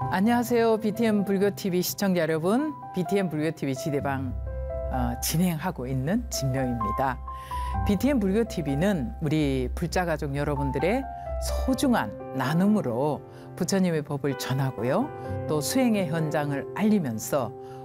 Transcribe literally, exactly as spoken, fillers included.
안녕하세요. 비티엠 불교티비 시청자 여러분. 비티엠 불교티비 지대방 어, 진행하고 있는 진명입니다. 비티엠 불교티비는 우리 불자가족 여러분들의 소중한 나눔으로 부처님의 법을 전하고요. 또 수행의 현장을 알리면서